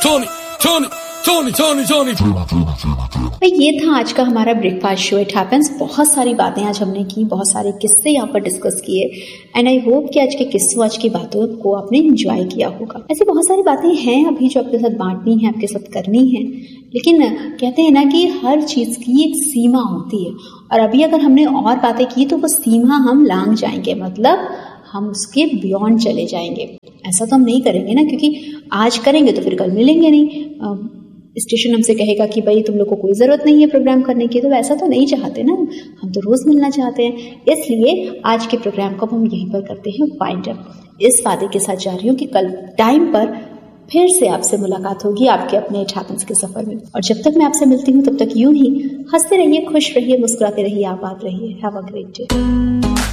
भाई ये था आज का हमारा ब्रेकफास्ट शो इट हैपेंस। बहुत सारी बातें आज हमने की, बहुत सारे किस्से यहाँ पर डिस्कस किए एंड आई होप कि आज के किस्सों, आज की बातों को आपने एंजॉय किया होगा। ऐसी बहुत सारी बातें हैं अभी जो आपके साथ बांटनी है, आपके साथ करनी है, लेकिन कहते हैं ना कि हर चीज की एक सीमा होती है और अभी अगर हमने और बातें की तो वो सीमा हम लांघ जाएंगे, मतलब हम उसके बियॉन्ड चले जाएंगे। ऐसा तो हम नहीं करेंगे ना, क्योंकि आज करेंगे तो फिर कल मिलेंगे नहीं। स्टेशन हमसे कहेगा कि भाई तुम लोग को कोई जरूरत नहीं है प्रोग्राम करने की, तो वैसा तो नहीं चाहते ना, हम तो रोज मिलना चाहते हैं। इसलिए आज के प्रोग्राम को हम यहीं पर करते हैं वाइंड अप। इस वादे के साथ जा रही हूँ कि कल टाइम पर फिर से आपसे मुलाकात होगी आपके अपने इट हैपेंस के सफर में। और जब तक मैं आपसे मिलती हूँ तब तक यूं ही हंसते रहिए, खुश रहिए, मुस्कुराते रहिए, आबाद रहिए। Have a great day.